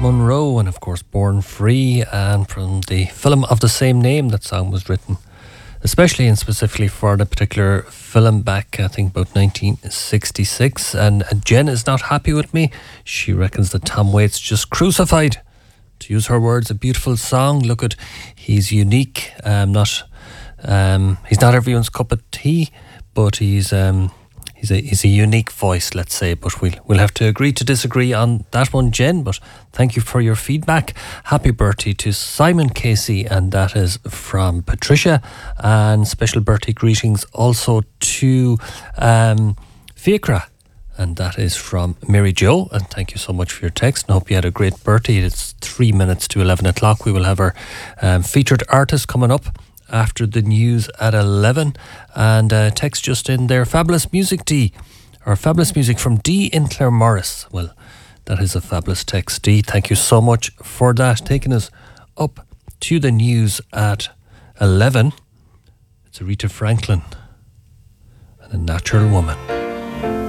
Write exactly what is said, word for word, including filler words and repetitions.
Monroe, and of course Born Free, and from the film of the same name. That song was written especially and specifically for the particular film back, I think, about nineteen sixty-six. And Jen is not happy with me. She reckons that Tom Waits just crucified, to use her words, a beautiful song. Look at, he's unique. Um, not, um, he's not everyone's cup of tea, but he's um, he's a he's a unique voice, let's say. But we'll we'll have to agree to disagree on that one, Jen. But thank you for your feedback. Happy birthday to Simon Casey, and that is from Patricia. And special birthday greetings also to um, Fiacra, and that is from Mary Jo. And thank you so much for your text, and I hope you had a great birthday. It's three minutes to eleven o'clock. We will have our um, featured artist coming up after the news at eleven. And uh, text just in there, fabulous music D, or fabulous music from D in Claremorris. Well, that is a fabulous text, D. Thank you so much for that. Taking us up to the news at eleven. It's Aretha Franklin and A Natural Woman.